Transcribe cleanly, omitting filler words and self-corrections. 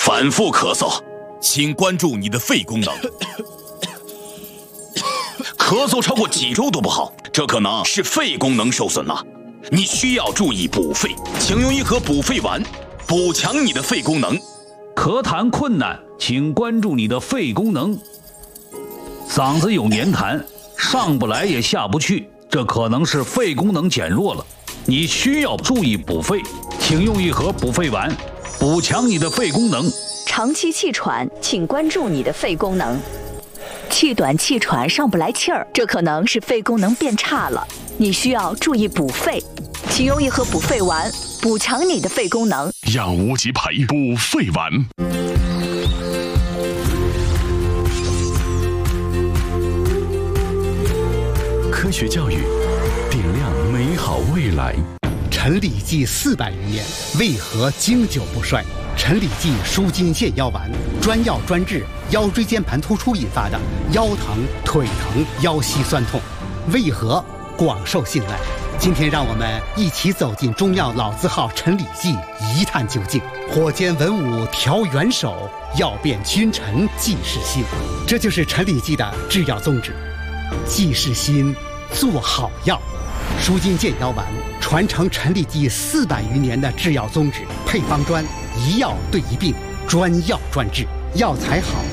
反复咳嗽，请关注你的肺功能。咳嗽超过几周都不好，这可能是肺功能受损了。你需要注意补肺，请用一盒补肺丸，补强你的肺功能。 咳痰困难，请关注你的肺功能。嗓子有黏痰，上不来也下不去，这可能是肺功能减弱了。你需要注意补肺，请用一盒补肺丸，补强你的肺功能。 长期气喘，请关注你的肺功能。气短气喘上不来气儿，这可能是肺功能变差了。你需要注意补肺，请用一盒补肺丸，补强你的肺功能。 养无极培补肺丸。科学教育，点亮美好未来。 陈李济400余年，为何经久不衰？陈李济舒筋健腰丸，专药专治腰椎间盘突出引发的腰疼、腿疼、腰膝酸痛，为何广受信赖？今天让我们一起走进中药老字号陈李济，一探究竟。火煎文武调元首，药变君臣济世心。这就是陈李济的制药宗旨，济世心，做好药。舒筋健腰丸传承陈李济400余年的制药宗旨，配方专，一药对一病，专药专治，药材好，